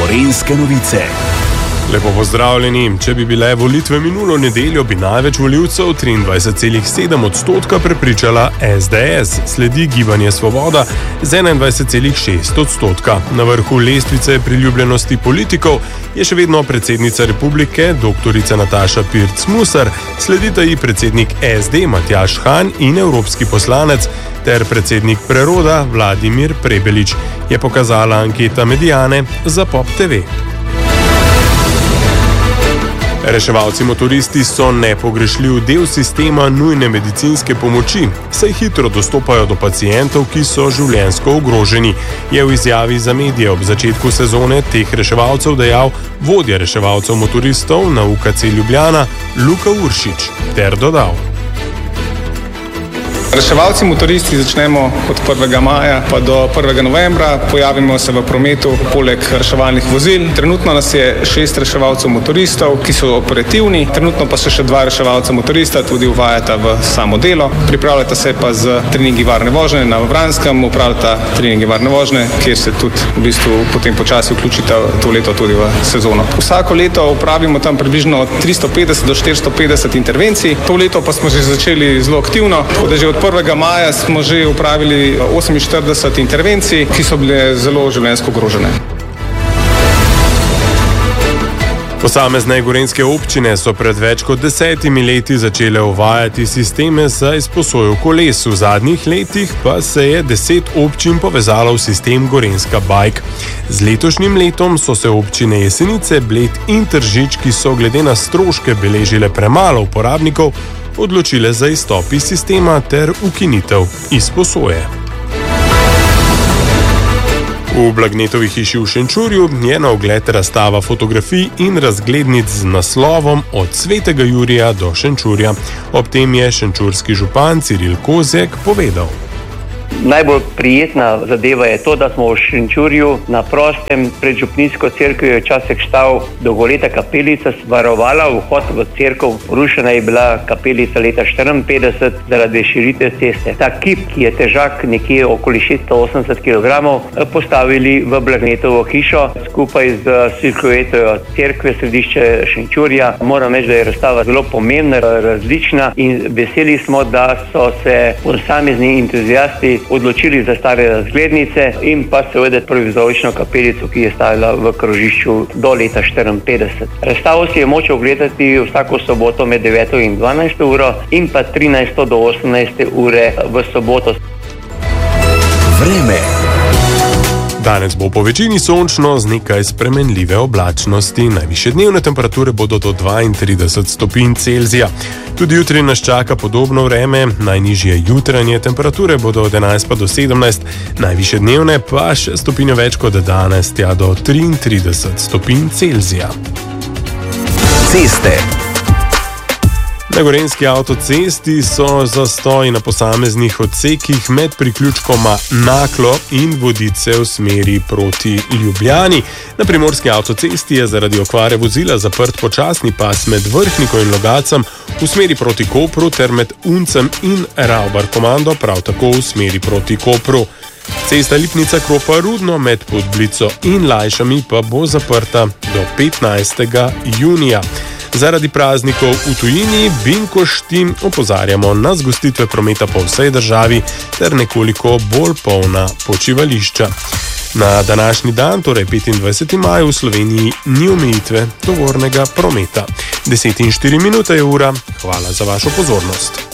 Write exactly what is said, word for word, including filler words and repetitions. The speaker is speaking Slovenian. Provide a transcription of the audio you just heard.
Gorenjske novice. Lepo pozdravljeni. Če bi bile volitve minulo nedeljo, bi največ volivcev, triindvajset celih sedem odstotka, prepričala es de es. Sledi Gibanje Svoboda z enaindvajset celih šest odstotka. Na vrhu lestvice priljubljenosti politikov je še vedno predsednica republike, doktorica Nataša Pirc Musar, sledita ji predsednik es de Matjaž Han in evropski poslanec ter predsednik Preroda Vladimir Prebelič, je pokazala anketa Mediane za Pop te ve. Reševalci motoristi so nepogrešljiv del sistema nujne medicinske pomoči, saj hitro dostopajo do pacientov, ki so življenjsko ogroženi, je v izjavi za medije ob začetku sezone teh reševalcev dejal vodja reševalcev motoristov na u ka ce Ljubljana Luka Uršič ter dodal. Reševalci motoristi začnemo od prvega maja pa do prvega novembra, pojavimo se v prometu poleg reševalnih vozil. Trenutno nas je šest reševalcev motoristov, ki so operativni, trenutno pa se še dva reševalca motorista tudi uvajata v samo delo. Pripravljata se pa z treningi varne vožnje na Vranskem, upravljata treningi varne vožnje, kjer se tudi v bistvu potem počasi vključita to leto tudi v sezono. Vsako leto upravimo tam približno od tristo petdeset do štiristo petdeset intervencij, to leto pa smo že začeli zelo aktivno, tako da že od prvega maja smo že upravili oseminštirideset intervencij, ki so bile zelo življenjsko ogrožene. Posamezne gorenjske občine so pred več kot desetimi leti začele uvajati sisteme za izposojo koles. V zadnjih letih pa se je deset občin povezalo v sistem Gorenjska bajk. Z letošnjim letom so se občine Jesenice, Bled in Tržič, ki so glede na stroške beležile premalo uporabnikov, odločile za izstop iz sistema ter ukinitev izposoje. V Blagnetovi hiši v Šenčurju je na ogled razstava fotografij in razglednic z naslovom Od Svetega Jurija do Šenčurja. Ob tem je šenčurski župan Ciril Kozjek povedal. Najbolj prijetna zadeva je to, da smo v Šenčurju na prostem pred župnijsko cerkvijo je včasih stal dolgoleta kapelica, varovala vhod v cerkev. Porušena je bila kapelica leta štiriinpetdeset zaradi širitve ceste. Ta kip, ki je težak nekje okoli šeststo osemdeset kilogramov, postavili v Blagnetovo hišo skupaj z silueto cerkve središče Šenčurja. Moram reči, da je razstava zelo pomembna, različna in veseli smo, da so se posamezni entuziasti odločili za stare razglednice in pa seveda provizorično kapelico, ki je stajala v krožišču do leta štiriinpetdeset. Razstavo si je moč ogledati vsako soboto med deveto in dvanajsto uro in pa trinajsto do osemnajste ure v soboto. Vreme. Danes bo po večini sončno z nekaj spremenljive oblačnosti. Najvišje dnevne temperature bodo do dvaintrideset stopinj Celzija. Tudi jutri nas čaka podobno vreme, najnižje jutranje temperature bodo od enajst pa do sedemnajst, najvišje dnevne pa še stopinjo več kot danes, tja do triintrideset stopinj Celzija. Ceste. Na gorenjski avtocesti so zastoji na posameznih odsekih med priključkoma Naklo in Vodice v smeri proti Ljubljani. Na primorski avtocesti je zaradi okvare vozila zaprt počasni pas med Vrhniko in Logacem v smeri proti Kopru ter med Uncem in Ravbar komando prav tako v smeri proti Kopru. Cesta Lipnica-Kropa Rudno med Podblico in Lajšami pa bo zaprta do petnajstega junija. Zaradi praznikov v tujini Binkošti opozarjamo na zgostitve prometa po vsej državi ter nekoliko bolj polna počivališča. Na današnji dan, torej petindvajseti maj, v Sloveniji ni omejitve tovornega prometa. deset in štiri minute je ura. Hvala za vašo pozornost.